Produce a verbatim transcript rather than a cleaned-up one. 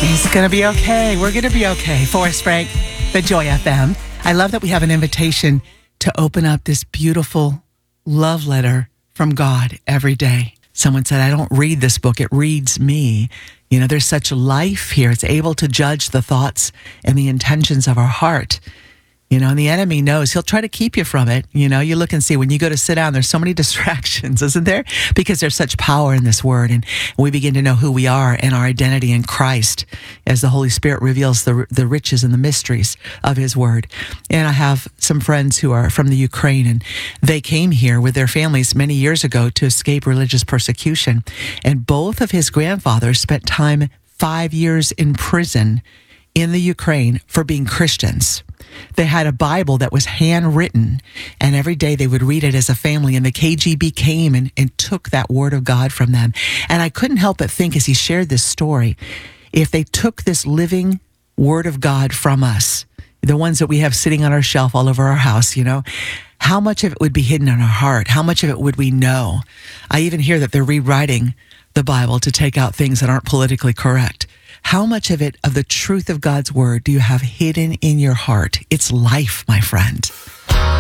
He's going to be okay. We're going to be okay. Forrest Frank, the Joy F M. I love that we have an invitation to open up this beautiful love letter from God every day. Someone said, I don't read this book. It reads me. You know, there's such life here. It's able to judge the thoughts and the intentions of our heart. You know, and the enemy knows he'll try to keep you from it. You know, you look and see when you go to sit down, there's so many distractions, isn't there? Because there's such power in this word. And we begin to know who we are and our identity in Christ as the Holy Spirit reveals the the riches and the mysteries of his word. And I have some friends who are from the Ukraine, and they came here with their families many years ago to escape religious persecution. And both of his grandfathers spent time five years in prison in the Ukraine for being Christians. They had a Bible that was handwritten, and every day they would read it as a family, and the K G B came and, and took that word of God from them. And I couldn't help but think as he shared this story, if they took this living word of God from us, the ones that we have sitting on our shelf all over our house, you know, how much of it would be hidden in our heart? How much of it would we know? I even hear that they're rewriting the Bible to take out things that aren't politically correct. How much of it, of the truth of God's word, do you have hidden in your heart? It's life, my friend.